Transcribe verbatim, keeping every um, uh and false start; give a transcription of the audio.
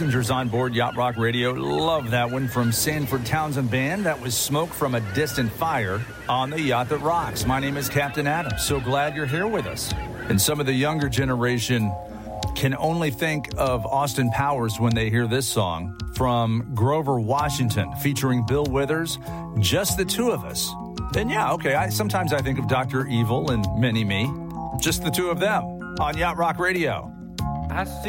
passengers on board Yacht Rock Radio love that one from Sanford Townsend Band. That was Smoke from a Distant Fire on the Yacht That Rocks. My name is Captain Adam. So glad you're here with us. And some of the younger generation can only think of Austin Powers when they hear this song from Grover Washington featuring Bill Withers, Just the Two of Us. Then, yeah, okay, I, sometimes I think of Doctor Evil and Mini-Me. Just the two of them on Yacht Rock Radio. I see